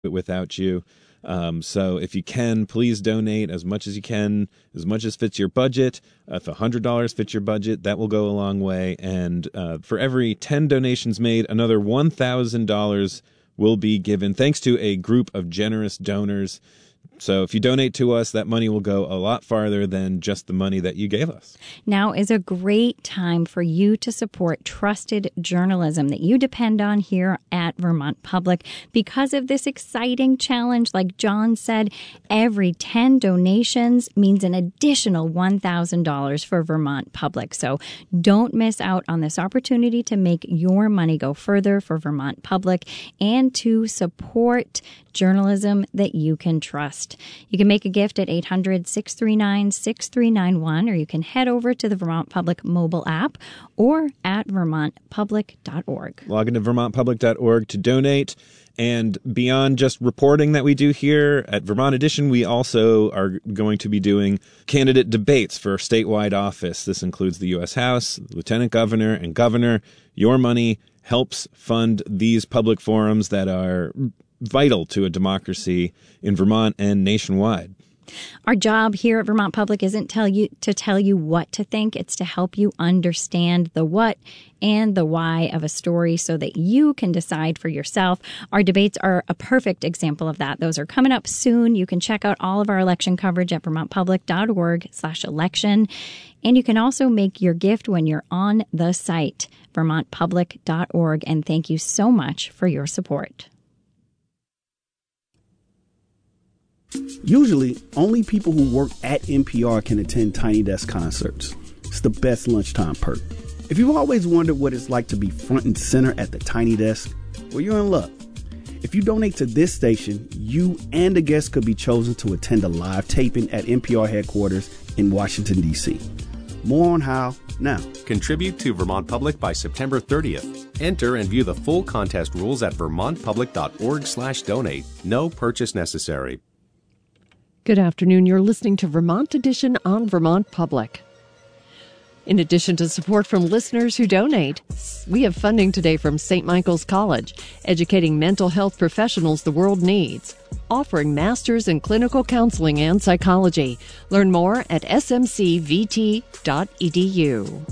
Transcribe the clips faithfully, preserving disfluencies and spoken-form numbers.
without you. Um, so if you can, please donate as much as you can, as much as fits your budget. If one hundred dollars fits your budget, that will go a long way. And uh, for every ten donations made, another one thousand dollars will be given thanks to a group of generous donors. So if you donate to us, that money will go a lot farther than just the money that you gave us. Now is a great time for you to support trusted journalism that you depend on here at Vermont Public. Because of this exciting challenge, like John said, every ten donations means an additional one thousand dollars for Vermont Public. So don't miss out on this opportunity to make your money go further for Vermont Public and to support journalism that you can trust. You can make a gift at eight hundred, six three nine, six three nine one, or you can head over to the Vermont Public mobile app or at vermont public dot org. Log into vermont public dot org to donate. And beyond just reporting that we do here at Vermont Edition, we also are going to be doing candidate debates for statewide office. This includes the U S House, Lieutenant Governor, and Governor. Your money helps fund these public forums that are vital to a democracy in Vermont and nationwide. Our job here at Vermont Public isn't tell you to tell you what to think. It's to help you understand the what and the why of a story so that you can decide for yourself. Our debates are a perfect example of that. Those are coming up soon. You can check out all of our election coverage at vermont public dot org slash election. And you can also make your gift when you're on the site, vermont public dot org. And thank you so much for your support. Usually, only people who work at N P R can attend Tiny Desk concerts. It's the best lunchtime perk. If you've always wondered what it's like to be front and center at the Tiny Desk, well, you're in luck. If you donate to this station, you and a guest could be chosen to attend a live taping at N P R headquarters in Washington, D C. More on how now. Contribute to Vermont Public by September thirtieth. Enter and view the full contest rules at vermont public dot org slash donate. No purchase necessary. Good afternoon. You're listening to Vermont Edition on Vermont Public. In addition to support from listeners who donate, we have funding today from Saint Michael's College, educating mental health professionals the world needs, offering masters in clinical counseling and psychology. Learn more at s m c v t dot e d u.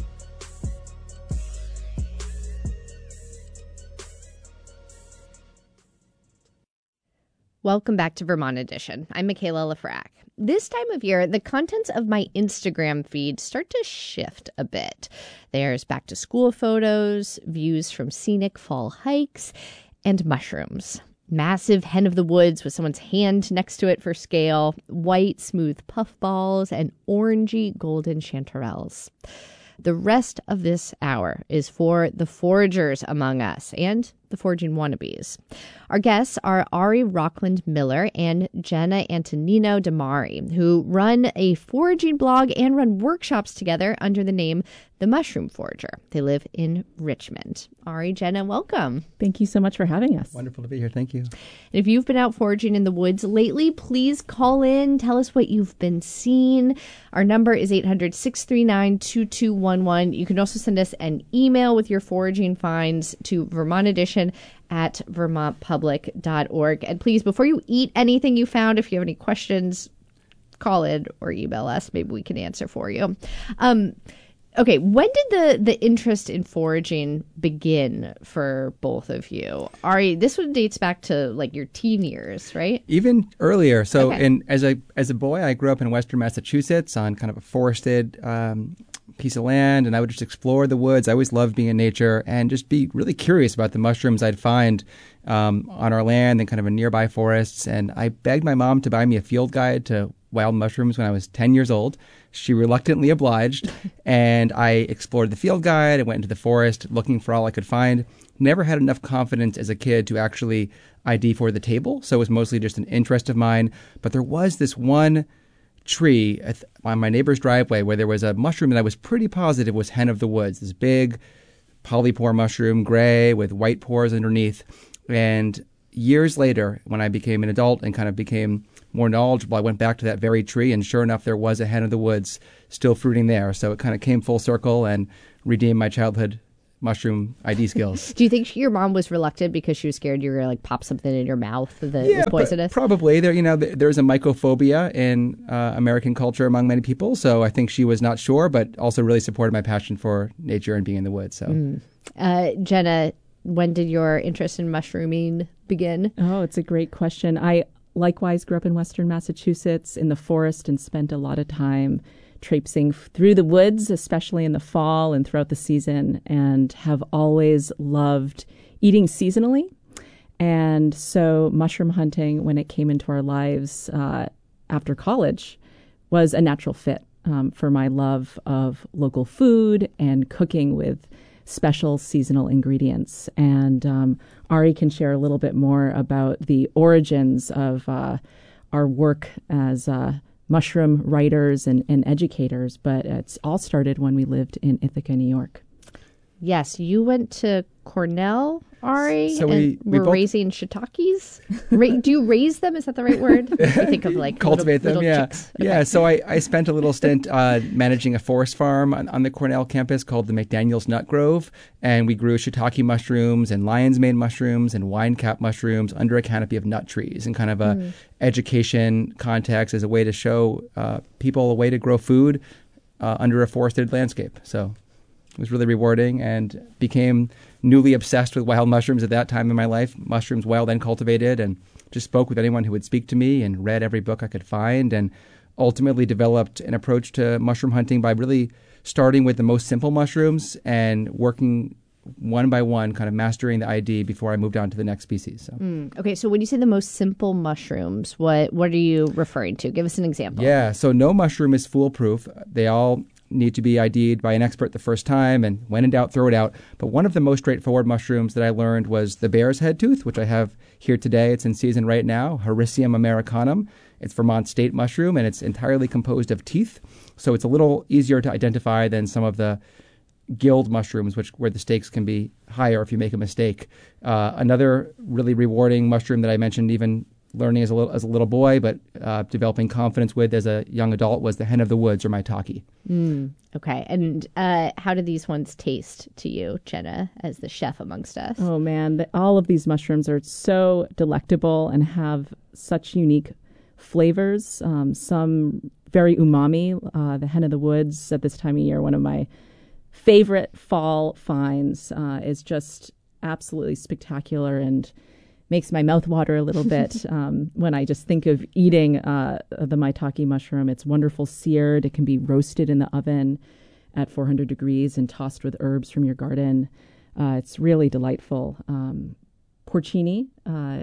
Welcome back to Vermont Edition. I'm Michaela Lafrac. This time of year, the contents of my Instagram feed start to shift a bit. There's back to school photos, views from scenic fall hikes, and mushrooms. Massive hen of the woods with someone's hand next to it for scale, white smooth puffballs, and orangey golden chanterelles. The rest of this hour is for the foragers among us and the foraging wannabes. Our guests are Ari Rockland Miller and Jenna Antonino Damari, who run a foraging blog and run workshops together under the name The Mushroom Forager. They live in Richmond. Ari, Jenna, welcome. Thank you so much for having us. Wonderful to be here. Thank you. And if you've been out foraging in the woods lately, please call in. Tell us what you've been seeing. Our number is eight hundred, six three nine, two two one one. You can also send us an email with your foraging finds to Vermont Edition at vermont public dot org. And please, before you eat anything you found, if you have any questions, call in or email us. Maybe we can answer for you. Um, okay, when did the, the interest in foraging begin for both of you? Ari, this one dates back to like your teen years, right? Even earlier. So Okay. in, as, a, as a boy, I grew up in western Massachusetts on kind of a forested um, piece of land, and I would just explore the woods. I always loved being in nature and just be really curious about the mushrooms I'd find um, on our land and kind of in nearby forests. And I begged my mom to buy me a field guide to wild mushrooms when I was ten years old. She reluctantly obliged, and I explored the field guide and went into the forest looking for all I could find. Never had enough confidence as a kid to actually I D for the table, so it was mostly just an interest of mine. But there was this one tree on my neighbor's driveway where there was a mushroom that I was pretty positive was hen of the woods, this big polypore mushroom, gray with white pores underneath. And years later, when I became an adult and kind of became more knowledgeable, I went back to that very tree, and sure enough, there was a hen of the woods still fruiting there. So it kind of came full circle and redeemed my childhood mushroom I D skills. Do you think your mom was reluctant because she was scared you were going to like pop something in your mouth that yeah, was poisonous? Probably. There, you know, there's a mycophobia in uh, American culture among many people. So I think she was not sure, but also really supported my passion for nature and being in the woods. So, mm. uh, Jenna, when did your interest in mushrooming begin? Oh, it's a great question. I likewise grew up in Western Massachusetts in the forest and spent a lot of time traipsing through the woods, especially in the fall and throughout the season, and have always loved eating seasonally. And so mushroom hunting, when it came into our lives uh, after college, was a natural fit um, for my love of local food and cooking with special seasonal ingredients. And um, Ari can share a little bit more about the origins of uh, our work as uh, mushroom writers and, and educators, but it's all started when we lived in Ithaca, New York. Yes, you went to Cornell, Ari, so we, and we were both... raising shiitakes. Ra- do you raise them? Is that the right word? I think of like cultivate little, them. little Yeah, chicks. yeah. So I, I spent a little stint uh, managing a forest farm on, on the Cornell campus called the McDaniel's Nut Grove, and we grew shiitake mushrooms and lion's mane mushrooms and wine cap mushrooms under a canopy of nut trees in kind of a mm. education context as a way to show uh, people a way to grow food uh, under a forested landscape. So it was really rewarding and became newly obsessed with wild mushrooms at that time in my life, mushrooms wild and cultivated, and just spoke with anyone who would speak to me and read every book I could find, and ultimately developed an approach to mushroom hunting by really starting with the most simple mushrooms and working one by one, kind of mastering the I D before I moved on to the next species. So. Mm, okay, so when you say the most simple mushrooms, what what are you referring to? Give us an example. Yeah, so no mushroom is foolproof. They all need to be I D'd by an expert the first time, and when in doubt, throw it out. But one of the most straightforward mushrooms that I learned was the bear's head tooth, which I have here today. It's in season right now, Hericium americanum. It's Vermont state mushroom, and it's entirely composed of teeth. So it's a little easier to identify than some of the gilled mushrooms, which where the stakes can be higher if you make a mistake. Uh, another really rewarding mushroom that I mentioned even learning as a little as a little boy, but uh, developing confidence with as a young adult was the hen of the woods, or maitake. Mm, okay, and uh, how do these ones taste to you, Jenna, as the chef amongst us? Oh man, the, all of these mushrooms are so delectable and have such unique flavors. Um, some very umami. Uh, the hen of the woods at this time of year, one of my favorite fall finds, uh, is just absolutely spectacular and makes my mouth water a little bit um, when I just think of eating uh, the maitake mushroom. It's wonderful seared. It can be roasted in the oven at four hundred degrees and tossed with herbs from your garden. Uh, it's really delightful. Um, porcini uh,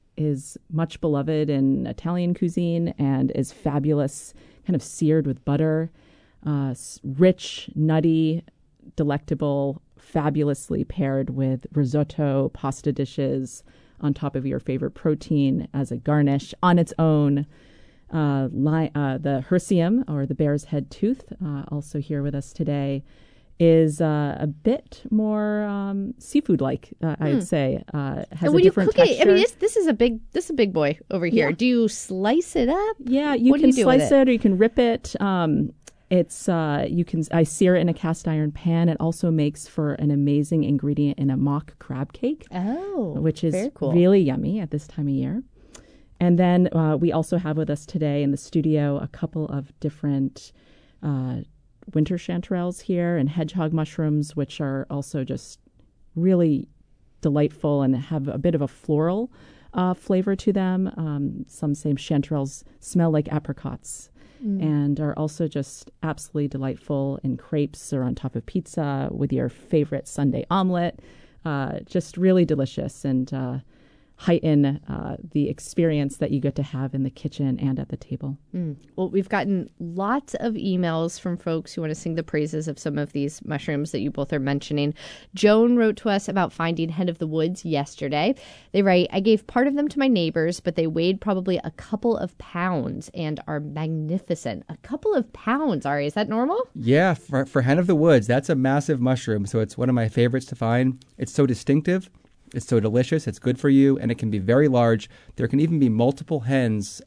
is much beloved in Italian cuisine and is fabulous, kind of seared with butter. Uh, rich, nutty, delectable, fabulously paired with risotto, pasta dishes, on top of your favorite protein as a garnish on its own. Uh, li- uh, the Hericium, or the bear's head tooth, uh, also here with us today, is uh, a bit more um, seafood-like, uh, hmm. I'd say. Uh, has and when a different you cook texture. it, I mean, this, this is a big this is a big boy over here. Yeah. Do you slice it up? Yeah, you what can do you slice it? it, or you can rip it. Um, It's uh, you can I sear it in a cast iron pan. It also makes for an amazing ingredient in a mock crab cake, oh, which is very cool. really yummy at this time of year. And then uh, we also have with us today in the studio a couple of different uh, winter chanterelles here and hedgehog mushrooms, which are also just really delightful and have a bit of a floral uh, flavor to them. Um, some say chanterelles smell like apricots. Mm. And are also just absolutely delightful in crepes or on top of pizza with your favorite Sunday omelet. Uh, just really delicious and uh, heighten uh, the experience that you get to have in the kitchen and at the table. Mm. Well, we've gotten lots of emails from folks who want to sing the praises of some of these mushrooms that you both are mentioning. Joan wrote to us about finding hen of the woods yesterday. They write, I gave part of them to my neighbors, but they weighed probably a couple of pounds and are magnificent. A couple of pounds, Ari, is that normal? Yeah, for, for hen of the woods, that's a massive mushroom. So it's one of my favorites to find. It's so distinctive. It's so delicious. It's good for you, and it can be very large. There can even be multiple hens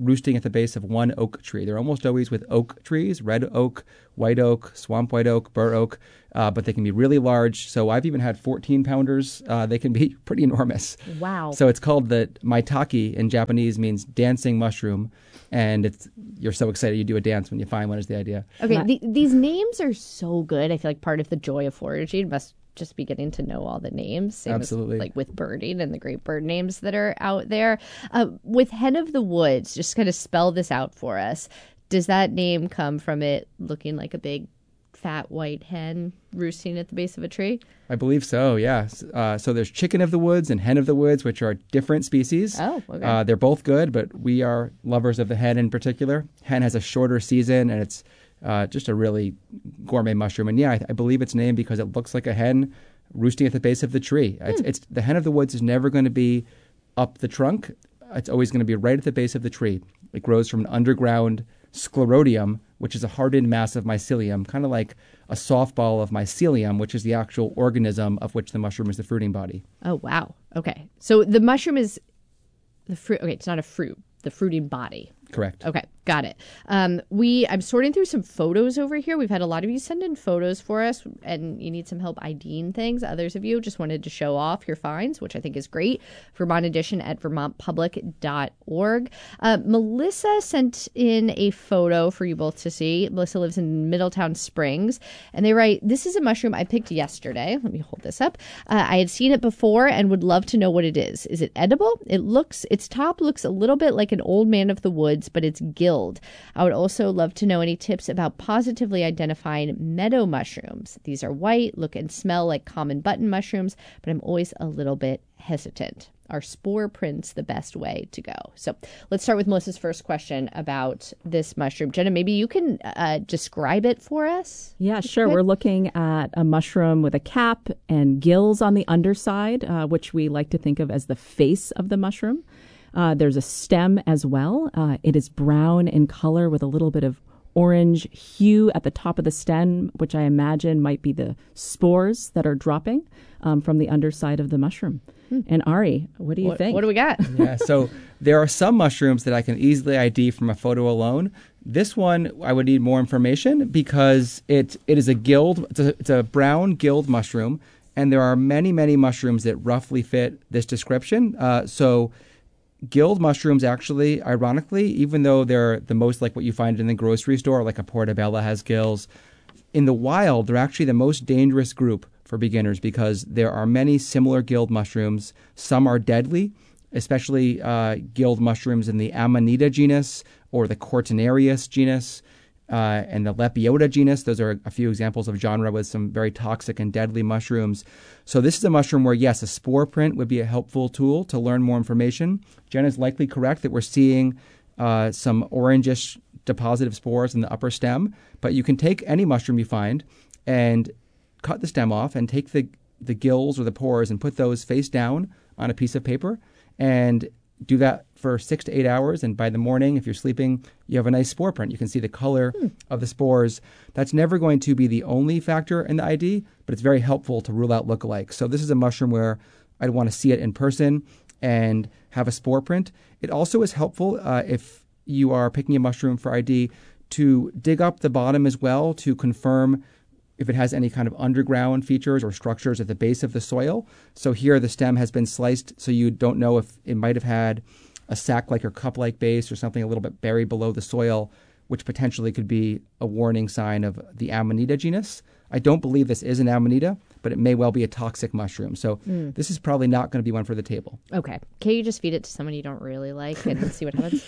roosting at the base of one oak tree. They're almost always with oak trees, red oak, white oak, swamp white oak, bur oak, uh, but they can be really large. So I've even had fourteen pounders. Uh, they can be pretty enormous. Wow. So it's called the maitake in Japanese, means dancing mushroom. And it's you're so excited you do a dance when you find one is the idea. Okay, the, these names are so good. I feel like part of the joy of foraging must just be getting to know all the names. Same Absolutely. As, like with birding and the great bird names that are out there. Uh, with Hen of the Woods, just kind of spell this out for us. Does that name come from it looking like a big fat white hen roosting at the base of a tree? I believe so, yeah. Uh, so there's chicken of the woods and hen of the woods, which are different species. Oh, okay. Uh, they're both good, but we are lovers of the hen in particular. Hen has a shorter season, and it's uh, just a really gourmet mushroom. And yeah, I, I believe it's named because it looks like a hen roosting at the base of the tree. Hmm. It's, it's the hen of the woods is never going to be up the trunk. It's always going to be right at the base of the tree. It grows from an underground sclerotium, which is a hardened mass of mycelium, kind of like a softball of mycelium, which is the actual organism of which the mushroom is the fruiting body. Oh, wow. Okay. So the mushroom is the fruit. Okay, it's not a fruit, the fruiting body. Correct. Okay, got it. Um, we I'm sorting through some photos over here. We've had a lot of you send in photos for us, and you need some help IDing things. Others of you just wanted to show off your finds, which I think is great. Vermont Edition at vermont public dot org. Uh, Melissa sent in a photo for you both to see. Melissa lives in Middletown Springs, and they write, "This is a mushroom I picked yesterday." Let me hold this up. Uh, I had seen it before and would love to know what it is. Is it edible? It looks, its top looks a little bit like an old man of the woods, but it's gilled. I would also love to know any tips about positively identifying meadow mushrooms. These are white, look and smell like common button mushrooms, but I'm always a little bit hesitant. Are spore prints the best way to go? So let's start with Melissa's first question about this mushroom. Jenna, maybe you can uh, describe it for us? Yeah, sure. We're looking at a mushroom with a cap and gills on the underside, uh, which we like to think of as the face of the mushroom. Uh, there's a stem as well. Uh, it is brown in color with a little bit of orange hue at the top of the stem, which I imagine might be the spores that are dropping um, from the underside of the mushroom. Hmm. And Ari, what do you what, think? What do we got? Yeah, so there are some mushrooms that I can easily I D from a photo alone. This one, I would need more information because it it is a gilled, it's a, it's a brown gilled mushroom, and there are many, many mushrooms that roughly fit this description. Uh, so gilled mushrooms actually, ironically, even though they're the most like what you find in the grocery store, like a portobello has gills, in the wild, they're actually the most dangerous group for beginners because there are many similar gilled mushrooms. Some are deadly, especially uh, gilled mushrooms in the Amanita genus or the Cortinarius genus uh, and the Lepiota genus. Those are a few examples of genre with some very toxic and deadly mushrooms. So this is a mushroom where, yes, a spore print would be a helpful tool to learn more information. Jen is likely correct that we're seeing uh, some orangish depositive spores in the upper stem, but you can take any mushroom you find and cut the stem off and take the, the gills or the pores and put those face down on a piece of paper and do that for six to eight hours. And by the morning, if you're sleeping, you have a nice spore print. You can see the color hmm. of the spores. That's never going to be the only factor in the I D, but it's very helpful to rule out lookalikes. So this is a mushroom where I'd want to see it in person and have a spore print. It also is helpful uh, if you are picking a mushroom for I D to dig up the bottom as well to confirm if it has any kind of underground features or structures at the base of the soil. So here the stem has been sliced so you don't know if it might have had a sac-like or cup-like base or something a little bit buried below the soil, which potentially could be a warning sign of the Amanita genus. I don't believe this is an Amanita, but it may well be a toxic mushroom. So mm. this is probably not going to be one for the table. Okay. Can you just feed it to someone you don't really like and see what happens?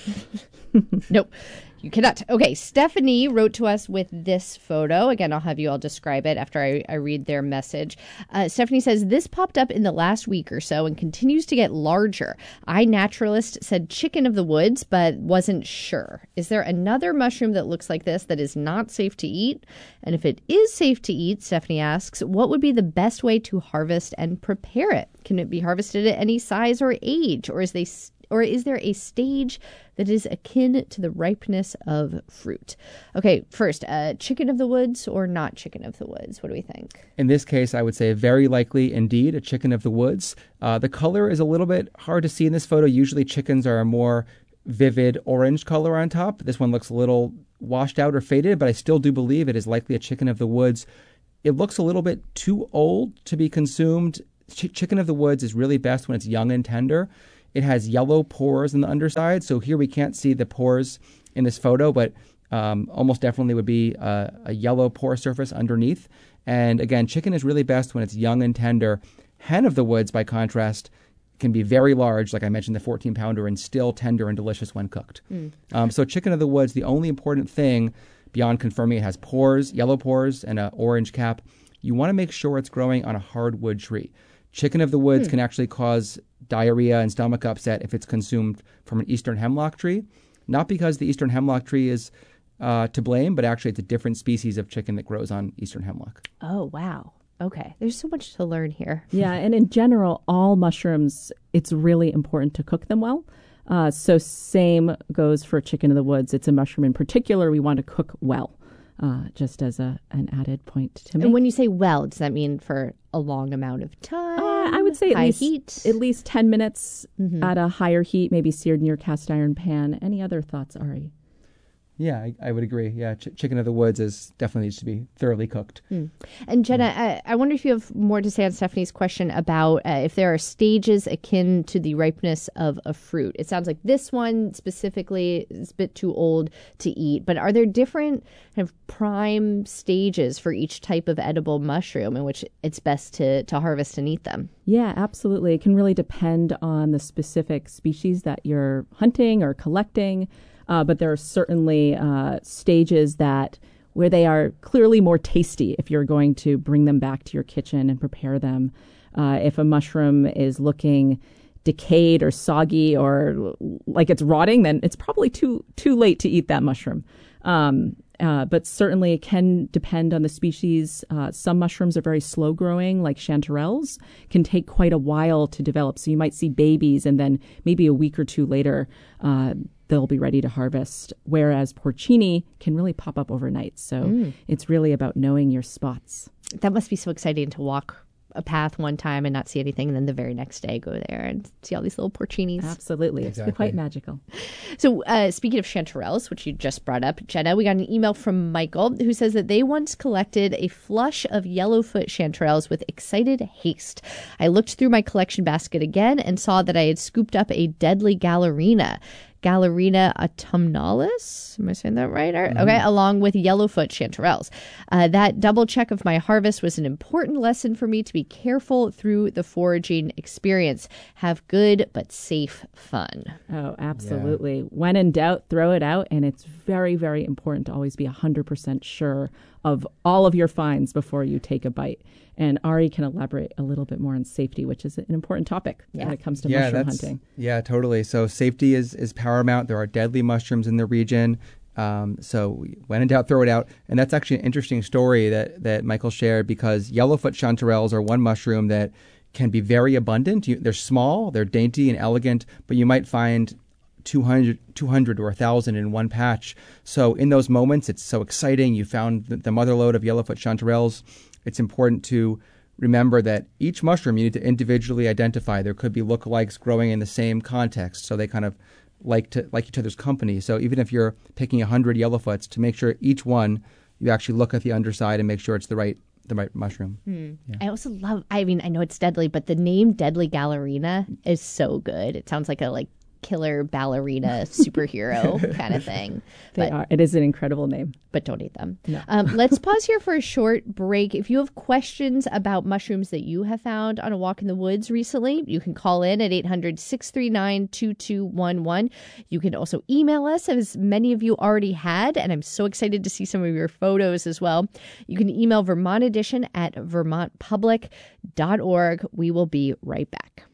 Nope. You cannot. Okay, Stephanie wrote to us with this photo. Again, I'll have you all describe it after I, I read their message. Uh, Stephanie says, this popped up in the last week or so and continues to get larger. iNaturalist said chicken of the woods, but wasn't sure. Is there another mushroom that looks like this that is not safe to eat? And if it is safe to eat, Stephanie asks, what would be the best way to harvest and prepare it? Can it be harvested at any size or age? Or is they Or is there a stage that is akin to the ripeness of fruit? Okay, first, uh, chicken of the woods or not chicken of the woods? What do we think? In this case, I would say very likely indeed a chicken of the woods. Uh, the color is a little bit hard to see in this photo. Usually chickens are more vivid orange color on top. This one looks a little washed out or faded, but I still do believe it is likely a chicken of the woods. It looks a little bit too old to be consumed. Ch- chicken of the woods is really best when it's young and tender. It has yellow pores on the underside. So here we can't see the pores in this photo, but um, almost definitely would be a, a yellow pore surface underneath. And again, chicken is really best when it's young and tender. Hen of the woods, by contrast, can be very large, like I mentioned, the fourteen pounder, and still tender and delicious when cooked. Mm. Um, so chicken of the woods, the only important thing beyond confirming it has pores, yellow pores, and an orange cap, you want to make sure it's growing on a hardwood tree. Chicken of the woods mm. can actually cause diarrhea and stomach upset if it's consumed from an eastern hemlock tree. Not because the eastern hemlock tree is uh, to blame, but actually it's a different species of chicken that grows on eastern hemlock. Oh, wow. Okay. There's so much to learn here. Yeah. And in general, all mushrooms, it's really important to cook them well. Uh, so same goes for chicken of the woods. It's a mushroom in particular we want to cook well, uh, just as a an added point to make. And when you say well, does that mean for a long amount of time? Uh, I would say at high least, heat? at least ten minutes Mm-hmm. at a higher heat, maybe seared in your cast iron pan. Any other thoughts, Ari? Yeah, I, I would agree. Yeah, ch- chicken of the woods is definitely needs to be thoroughly cooked. Mm. And Jenna, mm. I, I wonder if you have more to say on Stephanie's question about uh, if there are stages akin to the ripeness of a fruit. It sounds like this one specifically is a bit too old to eat, but are there different kind of prime stages for each type of edible mushroom in which it's best to, to harvest and eat them? Yeah, absolutely. It can really depend on the specific species that you're hunting or collecting. Uh, but there are certainly uh, stages that where they are clearly more tasty if you're going to bring them back to your kitchen and prepare them. Uh, if a mushroom is looking decayed or soggy or like it's rotting, then it's probably too too late to eat that mushroom. Um, uh, but certainly it can depend on the species. Uh, some mushrooms are very slow growing, like chanterelles, can take quite a while to develop. So you might see babies and then maybe a week or two later, uh, they'll be ready to harvest, whereas porcini can really pop up overnight. So mm. it's really about knowing your spots. That must be so exciting to walk a path one time and not see anything, and then the very next day go there and see all these little porcinis. Absolutely. Exactly. It's quite magical. So uh, speaking of chanterelles, which you just brought up, Jenna, we got an email from Michael who says that they once collected a flush of yellowfoot chanterelles with excited haste. I looked through my collection basket again and saw that I had scooped up a deadly Gallerina. Gallerina autumnalis, am I saying that right? Mm-hmm. Okay, along with yellowfoot chanterelles. Uh, that double check of my harvest was an important lesson for me to be careful through the foraging experience. Have good but safe fun. Oh, absolutely. Yeah. When in doubt, throw it out. And it's very, very important to always be one hundred percent sure of all of your finds before you take a bite. And Ari can elaborate a little bit more on safety, which is an important topic yeah. when it comes to yeah, mushroom that's, hunting. Yeah, totally. So safety is, is paramount. There are deadly mushrooms in the region. Um, so when in doubt, throw it out. And that's actually an interesting story that, that Michael shared, because yellowfoot chanterelles are one mushroom that can be very abundant. You, they're small, they're dainty and elegant, but you might find two hundred, two hundred or one thousand in one patch. So in those moments, it's so exciting. You found the, the mother lode of yellowfoot chanterelles. It's important to remember that each mushroom you need to individually identify. There could be lookalikes growing in the same context, so they kind of like to like each other's company. So even if you're picking one hundred yellowfoots, to make sure each one, you actually look at the underside and make sure it's the right the right mushroom. Hmm. Yeah. I also love, I mean, I know it's deadly, but the name Deadly Gallerina is so good. It sounds like a like killer ballerina superhero kind of thing. They but, are. It is an incredible name. But don't eat them. No. Um, let's pause here for a short break. If you have questions about mushrooms that you have found on a walk in the woods recently, you can call in at eight hundred, six three nine, two two one one. You can also email us, as many of you already had, and I'm so excited to see some of your photos as well. You can email Vermont Edition at vermont public dot org. We will be right back.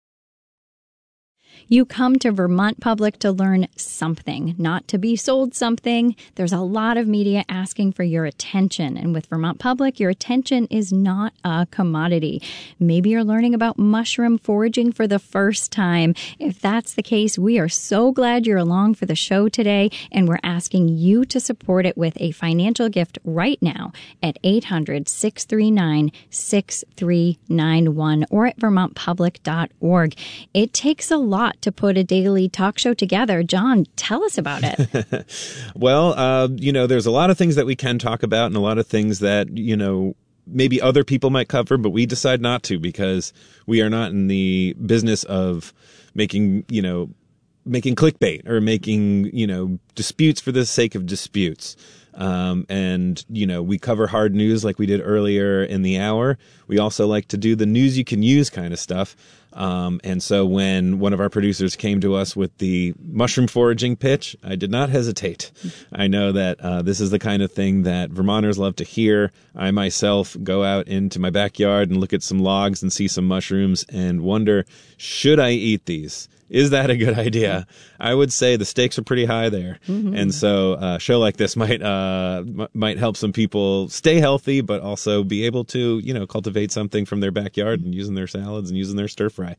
You come to Vermont Public to learn something, not to be sold something. There's a lot of media asking for your attention. And with Vermont Public, your attention is not a commodity. Maybe you're learning about mushroom foraging for the first time. If that's the case, we are so glad you're along for the show today. And we're asking you to support it with a financial gift right now at eight hundred, six three nine, six three nine one or at vermont public dot org. It takes a lot thought to put a daily talk show together. John, tell us about it. Well, uh, you know, there's a lot of things that we can talk about and a lot of things that, you know, maybe other people might cover, but we decide not to because we are not in the business of making, you know, making clickbait or making, you know, disputes for the sake of disputes. Um, and, you know, we cover hard news like we did earlier in the hour. We also like to do the news you can use kind of stuff. Um, and so when one of our producers came to us with the mushroom foraging pitch, I did not hesitate. I know that uh, this is the kind of thing that Vermonters love to hear. I myself go out into my backyard and look at some logs and see some mushrooms and wonder, should I eat these? Is that a good idea? I would say the stakes are pretty high there. Mm-hmm. And so a show like this might uh, m- might help some people stay healthy, but also be able to, you know, cultivate something from their backyard and using their salads and using their stir fry.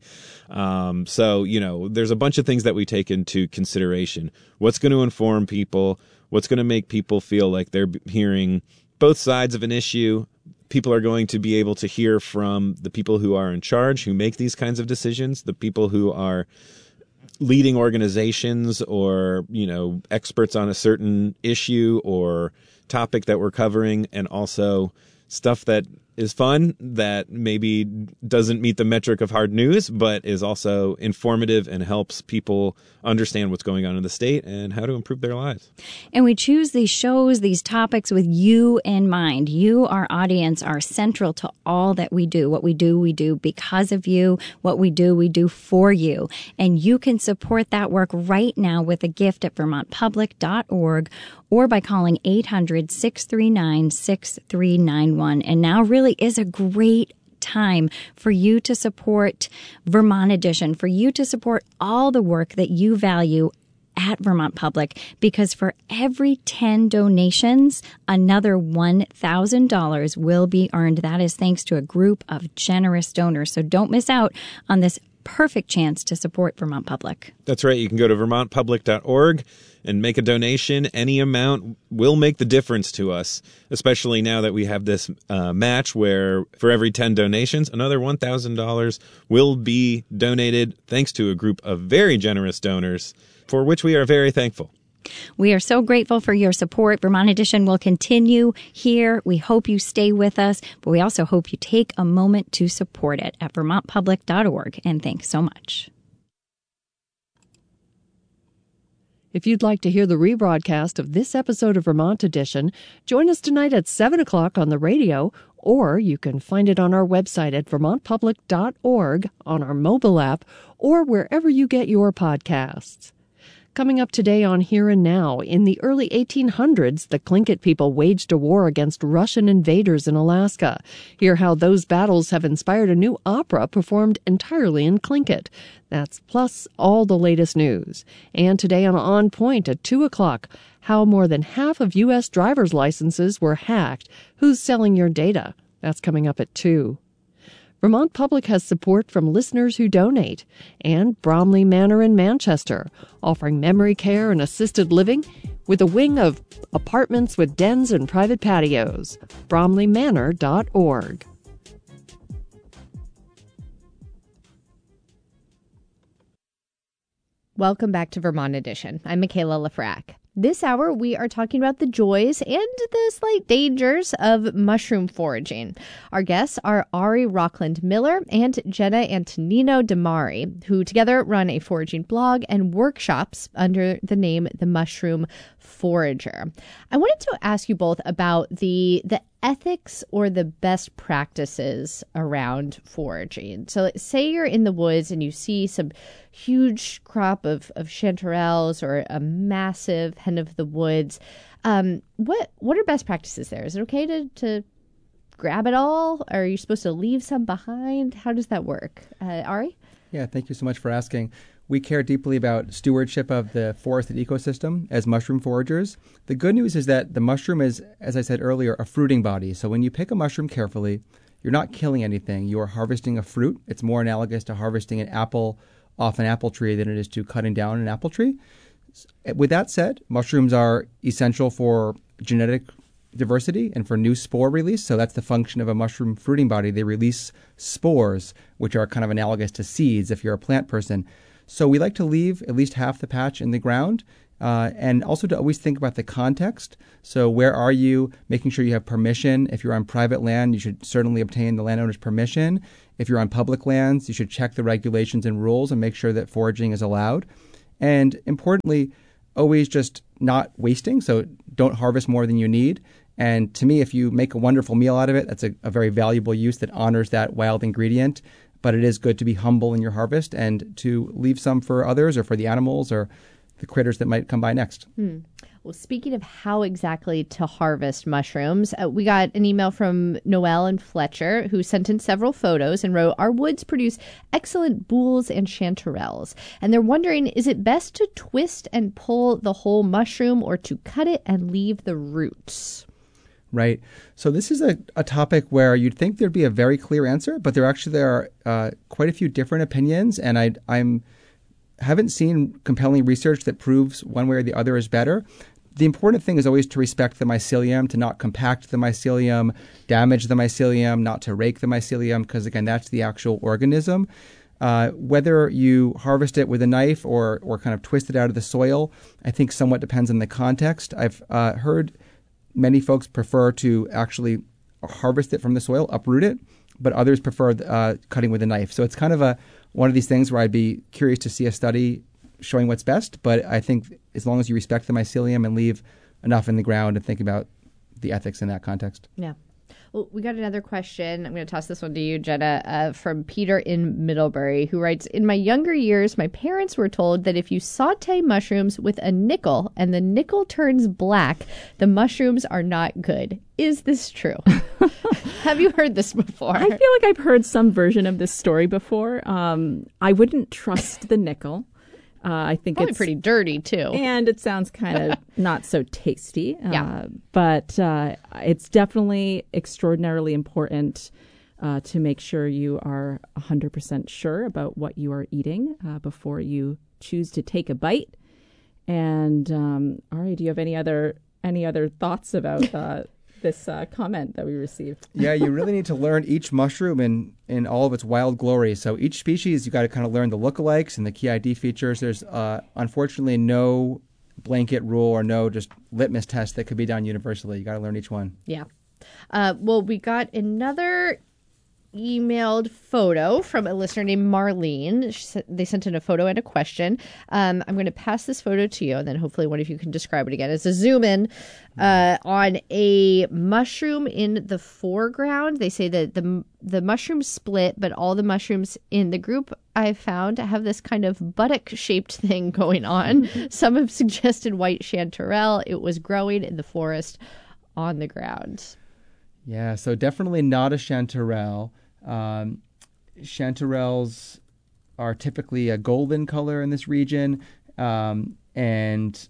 Um, so, you know, there's a bunch of things that we take into consideration. What's going to inform people? What's going to make people feel like they're hearing both sides of an issue? People are going to be able to hear from the people who are in charge, who make these kinds of decisions, the people who are leading organizations or, you know, experts on a certain issue or topic that we're covering, and also stuff that is fun that maybe doesn't meet the metric of hard news, but is also informative and helps people understand what's going on in the state and how to improve their lives. And we choose these shows, these topics with you in mind. You, our audience, are central to all that we do. What we do, we do because of you. What we do, we do for you. And you can support that work right now with a gift at vermont public dot org or by calling eight hundred, six three nine, six three nine one. And now really is a great time for you to support Vermont Edition, for you to support all the work that you value at Vermont Public, because for every ten donations, another one thousand dollars will be earned. That is thanks to a group of generous donors. So don't miss out on this perfect chance to support Vermont Public. That's right. You can go to vermont public dot org and make a donation. Any amount will make the difference to us, especially now that we have this uh, match where for every ten donations, another one thousand dollars will be donated thanks to a group of very generous donors, for which we are very thankful. We are so grateful for your support. Vermont Edition will continue here. We hope you stay with us, but we also hope you take a moment to support it at vermont public dot org. And thanks so much. If you'd like to hear the rebroadcast of this episode of Vermont Edition, join us tonight at seven o'clock on the radio, or you can find it on our website at vermont public dot org, on our mobile app, or wherever you get your podcasts. Coming up today on Here and Now, in the early eighteen hundreds, the Tlingit people waged a war against Russian invaders in Alaska. Hear how those battles have inspired a new opera performed entirely in Tlingit. That's plus all the latest news. And today on On Point at two o'clock, how more than half of U S driver's licenses were hacked. Who's selling your data? That's coming up at two. Vermont Public has support from listeners who donate, and Bromley Manor in Manchester, offering memory care and assisted living with a wing of apartments with dens and private patios. bromley manor dot org. Welcome back to Vermont Edition. I'm Michaela Lafrac. This hour, we are talking about the joys and the slight dangers of mushroom foraging. Our guests are Ari Rockland Miller and Jenna Antonino Damari, who together run a foraging blog and workshops under the name The Mushroom Forager. I wanted to ask you both about the the ethics or the best practices around foraging. So say you're in the woods and you see some huge crop of, of chanterelles or a massive hen of the woods. Um, what what are best practices there? Is it okay to, to grab it all? Or are you supposed to leave some behind? How does that work? Uh, Ari? Yeah, thank you so much for asking. We care deeply about stewardship of the forested ecosystem as mushroom foragers. The good news is that the mushroom is, as I said earlier, a fruiting body. So when you pick a mushroom carefully, you're not killing anything. You are harvesting a fruit. It's more analogous to harvesting an apple off an apple tree than it is to cutting down an apple tree. With that said, mushrooms are essential for genetic diversity and for new spore release. So that's the function of a mushroom fruiting body. They release spores, which are kind of analogous to seeds if you're a plant person. So we like to leave at least half the patch in the ground. Uh, and also to always think about the context. So where are you? Making sure you have permission. If you're on private land, you should certainly obtain the landowner's permission. If you're on public lands, you should check the regulations and rules and make sure that foraging is allowed. And importantly, always just not wasting. So don't harvest more than you need. And to me, if you make a wonderful meal out of it, that's a, a very valuable use that honors that wild ingredient. But it is good to be humble in your harvest and to leave some for others or for the animals or the critters that might come by next. Hmm. Well, speaking of how exactly to harvest mushrooms, uh, we got an email from Noelle and Fletcher, who sent in several photos and wrote, "Our woods produce excellent boules and chanterelles." And they're wondering, is it best to twist and pull the whole mushroom or to cut it and leave the roots? Right. So this is a, a topic where you'd think there'd be a very clear answer, but there actually there are uh, quite a few different opinions, and I, I'm haven't seen compelling research that proves one way or the other is better. The important thing is always to respect the mycelium, to not compact the mycelium, damage the mycelium, not to rake the mycelium, because again, that's the actual organism. Uh, whether you harvest it with a knife or or kind of twist it out of the soil, I think somewhat depends on the context. I've uh, heard many folks prefer to actually harvest it from the soil, uproot it, but others prefer uh, cutting with a knife. So it's kind of a one of these things where I'd be curious to see a study showing what's best. But I think as long as you respect the mycelium and leave enough in the ground and think about the ethics in that context. Yeah. Well, we got another question. I'm going to toss this one to you, Jenna, uh, from Peter in Middlebury, who writes, "In my younger years, my parents were told that if you saute mushrooms with a nickel and the nickel turns black, the mushrooms are not good. Is this true?" Have you heard this before? I feel like I've heard some version of this story before. Um, I wouldn't trust the nickel. Uh, I think Probably it's pretty dirty, too. And it sounds kind of not so tasty. Yeah. Uh, but uh, it's definitely extraordinarily important uh, to make sure you are one hundred percent sure about what you are eating uh, before you choose to take a bite. And um, Ari, do you have any other any other thoughts about uh, this uh, comment that we received? Yeah, you really need to learn each mushroom in, in all of its wild glory. So each species, you got to kind of learn the lookalikes and the key I D features. There's uh, unfortunately no blanket rule or no just litmus test that could be done universally. You got to learn each one. Yeah. Uh, well, we got another emailed photo from a listener named Marlene. She said, they sent in a photo and a question. Um, I'm going to pass this photo to you, and then hopefully one of you can describe it again. It's a zoom in uh, on a mushroom in the foreground. They say that the the mushrooms split, but all the mushrooms in the group I've found have this kind of buttock-shaped thing going on. Some have suggested white chanterelle. It was growing in the forest on the ground. Yeah, so definitely not a chanterelle. Um, chanterelles are typically a golden color in this region, um, and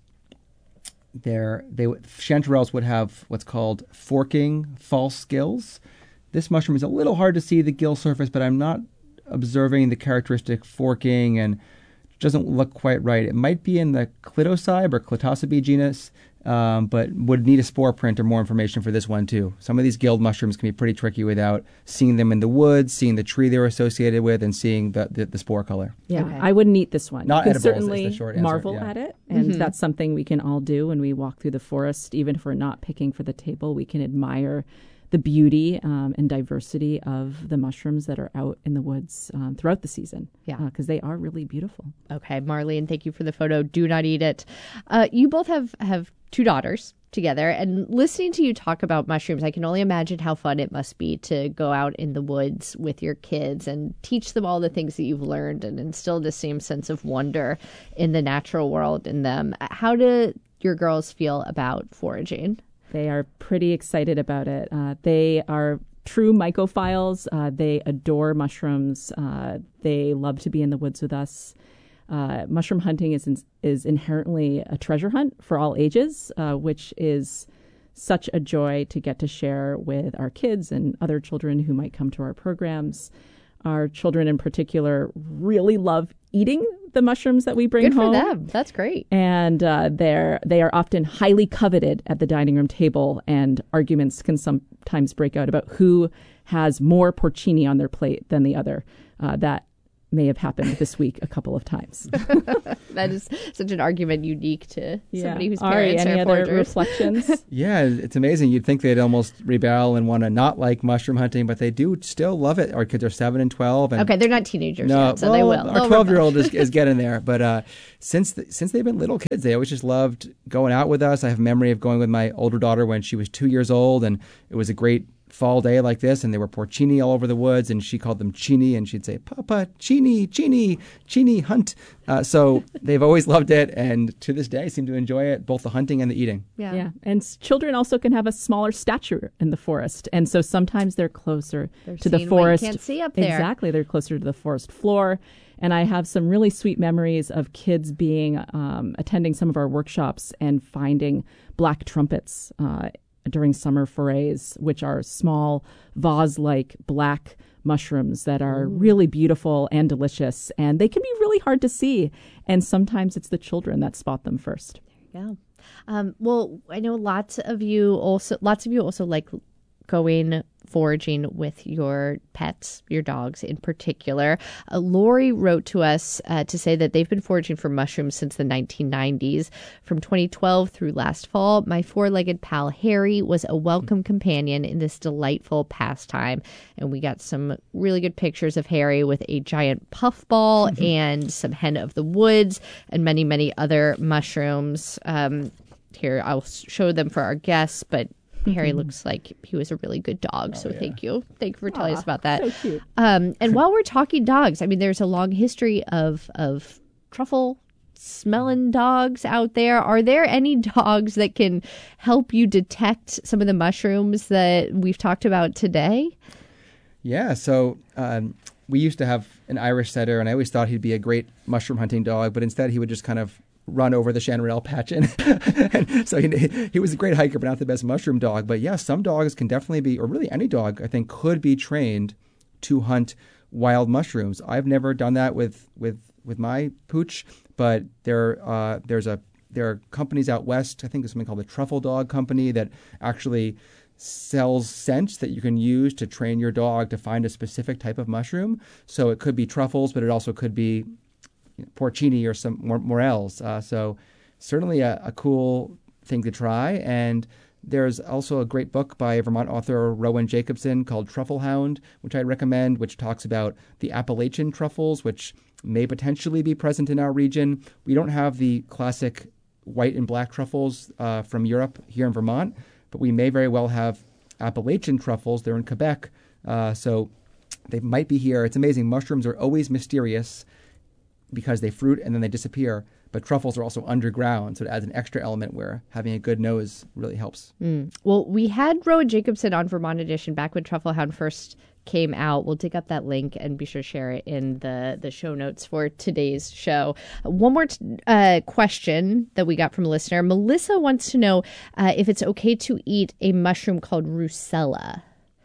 they're, they chanterelles would have what's called forking false gills. This mushroom is a little hard to see the gill surface, but I'm not observing the characteristic forking, and it doesn't look quite right. It might be in the Clitocybe or Clitocybe genus, Um, but would need a spore print or more information for this one too. Some of these gilled mushrooms can be pretty tricky without seeing them in the woods, seeing the tree they're associated with, and seeing the, the, the spore color. Yeah, okay. I wouldn't eat this one. Not you can edible certainly is the short answer. marvel Yeah. at it, and Mm-hmm. that's something we can all do when we walk through the forest. Even if we're not picking for the table, we can admire the beauty um, and diversity of the mushrooms that are out in the woods um, throughout the season. Yeah. Because uh, they are really beautiful. Okay, Marlene, thank you for the photo. Do not eat it. Uh, you both have, have two daughters together, and listening to you talk about mushrooms, I can only imagine how fun it must be to go out in the woods with your kids and teach them all the things that you've learned and instill the same sense of wonder in the natural world in them. How do your girls feel about foraging? They are pretty excited about it. Uh, they are true mycophiles. Uh, they adore mushrooms. Uh, they love to be in the woods with us. Uh, mushroom hunting is in, is inherently a treasure hunt for all ages, uh, which is such a joy to get to share with our kids and other children who might come to our programs. Our children in particular really love eating the mushrooms that we bring Good home. for them. That's great. And uh, they're, they are often highly coveted at the dining room table, and arguments can sometimes break out about who has more porcini on their plate than the other. Uh, that may have happened this week a couple of times. That is such an argument unique to Yeah. somebody whose Ari, parents any are other foragers. reflections? Yeah, it's amazing. You'd think they'd almost rebel and want to not like mushroom hunting, but they do still love it. Our kids are seven and twelve. And Okay, they're not teenagers no, yet, so well, they will. Our They'll twelve-year-old rebel. is, is getting there. But uh, since the, since they've been little kids, they always just loved going out with us. I have a memory of going with my older daughter when she was two years old, and it was a great fall day like this, and there were porcini all over the woods, and she called them chini, and she'd say, Papa, chini, chini, chini, hunt. Uh, so they've always loved it, and to this day seem to enjoy it, both the hunting and the eating. Yeah. Yeah, and s- children also can have a smaller stature in the forest, and so sometimes they're closer They're to the seeing what you forest. can't see up there. Exactly, they're closer to the forest floor. And I have some really sweet memories of kids being um, attending some of our workshops and finding black trumpets uh, during summer forays, which are small vase-like black mushrooms that are really beautiful and delicious, and they can be really hard to see. And sometimes it's the children that spot them first. Yeah. Um, well, I know lots of you also lots of you also like going foraging with your pets, your dogs in particular. Uh, Lori wrote to us uh, to say that they've been foraging for mushrooms since the nineteen nineties. From twenty twelve through last fall, my four-legged pal Harry was a welcome companion in this delightful pastime. And we got some really good pictures of Harry with a giant puffball and some hen of the woods and many, many other mushrooms. Um, here, I'll show them for our guests, but Harry looks like he was a really good dog. So thank you. Thank you for telling us about that. So cute. Um, and while we're talking dogs, I mean, there's a long history of of truffle smelling dogs out there. Are there any dogs that can help you detect some of the mushrooms that we've talked about today? Yeah, so um, we used to have an Irish setter, and I always thought he'd be a great mushroom hunting dog, but instead he would just kind of run over the chanterelle patch. And, and so he, he was a great hiker, but not the best mushroom dog. But yeah, some dogs can definitely be, or really any dog, I think, could be trained to hunt wild mushrooms. I've never done that with with, with my pooch, but there uh, there's a there are companies out west. I think there's something called the Truffle Dog Company that actually sells scents that you can use to train your dog to find a specific type of mushroom. So it could be truffles, but it also could be porcini or some more morels. Uh, so certainly a, a cool thing to try. And there's also a great book by Vermont author Rowan Jacobson called Truffle Hound, which I recommend, which talks about the Appalachian truffles, which may potentially be present in our region. We don't have the classic white and black truffles uh, from Europe here in Vermont, but we may very well have Appalachian truffles. They're in Quebec, uh, so they might be here. It's amazing. Mushrooms are always mysterious because they fruit and then they disappear. But truffles are also underground, so it adds an extra element where having a good nose really helps. Mm. Well, we had Rowan Jacobson on Vermont Edition back when Truffle Hound first came out. We'll dig up that link and be sure to share it in the, the show notes for today's show. One more t- uh, question that we got from a listener. Melissa wants to know uh, if it's okay to eat a mushroom called Russula.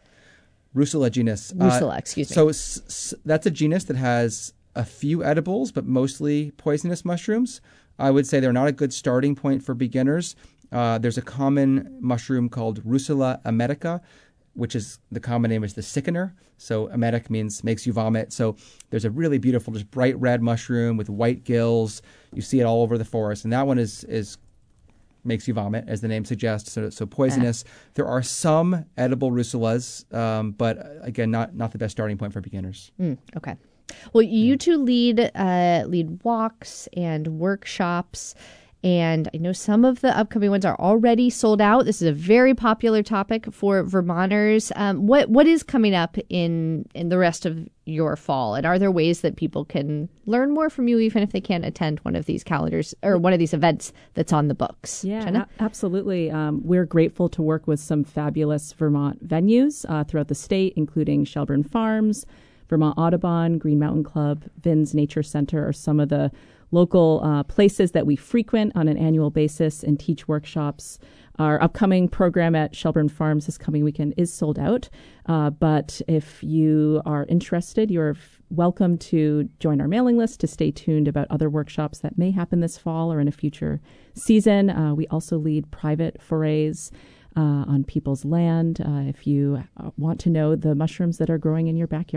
Russula genus. Russula, uh, excuse me. So s- s- that's a genus that has a few edibles, but mostly poisonous mushrooms. I would say they're not a good starting point for beginners. Uh, there's a common mushroom called Russula emetica, which is the common name is the sickener. So emetic means makes you vomit. So there's a really beautiful, just bright red mushroom with white gills. You see it all over the forest, and that one is is makes you vomit, as the name suggests. So, so poisonous. Uh. There are some edible russulas, um, but again, not not the best starting point for beginners. Mm, okay. Well, you two lead uh, lead walks and workshops, and I know some of the upcoming ones are already sold out. This is a very popular topic for Vermonters. Um, what what is coming up in in the rest of your fall, and are there ways that people can learn more from you, even if they can't attend one of these calendars or one of these events that's on the books? Yeah, Jenna? a- absolutely. Um, we're grateful to work with some fabulous Vermont venues uh, throughout the state, including Shelburne Farms, Vermont Audubon, Green Mountain Club, Vin's Nature Center are some of the local uh, places that we frequent on an annual basis and teach workshops. Our upcoming program at Shelburne Farms this coming weekend is sold out, uh, but if you are interested, you're f- welcome to join our mailing list to stay tuned about other workshops that may happen this fall or in a future season. Uh, we also lead private forays Uh, on people's land uh, if you uh, want to know the mushrooms that are growing in your backyard.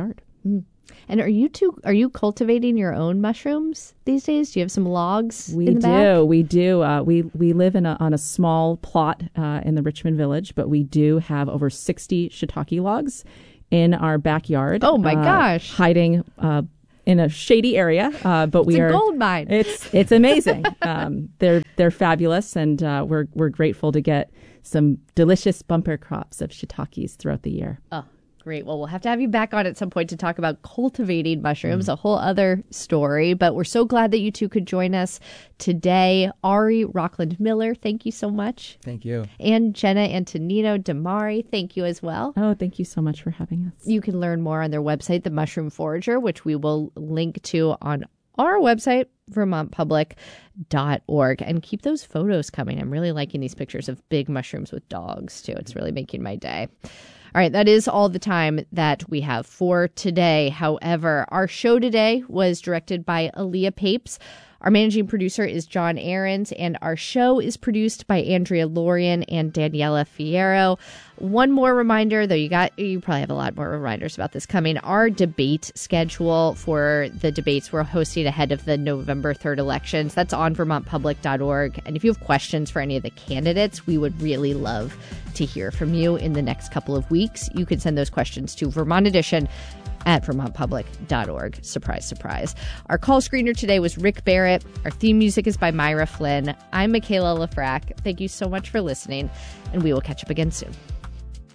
Mm. And are you two, are you cultivating your own mushrooms these days? Do you have some logs We in the do. back? We do. Uh, we we live in a, on a small plot uh, in the Richmond Village, but we do have over sixty shiitake logs in our backyard. Oh, my uh, gosh. Hiding uh, in a shady area, uh, but we It's a are gold mine. It's it's amazing. um, they're they're fabulous, and uh, we're we're grateful to get some delicious bumper crops of shiitakes throughout the year. Oh, great. Well, we'll have to have you back on at some point to talk about cultivating mushrooms, mm. a whole other story. But we're so glad that you two could join us today. Ari Rockland Miller, thank you so much. Thank you. And Jenna Antonino Damari, thank you as well. Oh, thank you so much for having us. You can learn more on their website, The Mushroom Forager, which we will link to on our website, vermont public dot org. And keep those photos coming. I'm really liking these pictures of big mushrooms with dogs, too. It's really making my day. All right, that is all the time that we have for today. However, our show today was directed by Aaliyah Papes. Our managing producer is John Ahrens, and our show is produced by Andrea Lorian and Daniela Fierro. One more reminder, though you got you probably have a lot more reminders about this coming. Our debate schedule for the debates we're hosting ahead of the November third elections, that's on vermont public dot org. And if you have questions for any of the candidates, we would really love to hear from you in the next couple of weeks. You can send those questions to Vermont Edition at vermont public dot org. Surprise, surprise. Our call screener today was Rick Barrett. Our theme music is by Myra Flynn. I'm Michaela Lafrac. Thank you so much for listening, and we will catch up again soon.